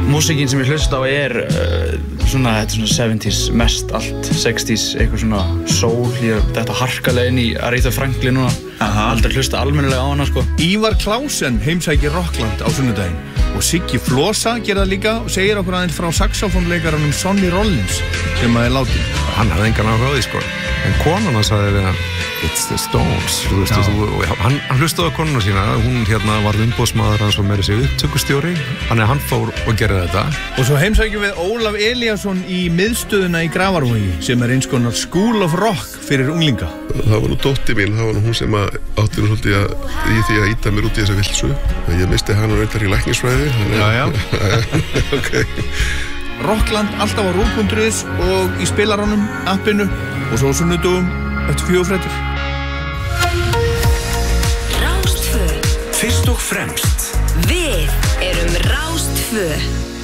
músíkin sem ég hlusta á svona 70s mest allt, 60s eitthvað svona soul, þetta harkalega inn í Aretha Franklin núna. Aldrei hlusta almennilega á hana sko. Ívar Klausen heimsækir Rockland á sunnudaginn og Siggi Flosa gerir það líka og segir okkur aðeins frá saxofónleikaranum Sonny Rollins sem er látinn. Hann hafði engan áhuga á því sko, en konan hann sagði við hann It's the Stones, þú veist, og hann hlustaði á konuna sína, hún var umboðsmaður hans og meira sig upptökustjóri, þannig að hann fór og gerði þetta. Og svo heimsækjum við Ólaf Elíasson í miðstöðuna í Grafarvogi sem er eins konar School of Rock fyrir unglinga. Það var nú dóttir mín, það var nú hún sem átti nú svolítið í því að ýta mér út í þessa vilsu. Ég misti hann og reyndar í læknisfræði. Okay. Rockland alltaf á rúv.is og í spilaranum, appinu og svo sunnudugum eftir 4 fréttur. Rás 2. Fyrst og fremst. Við erum Rás 2.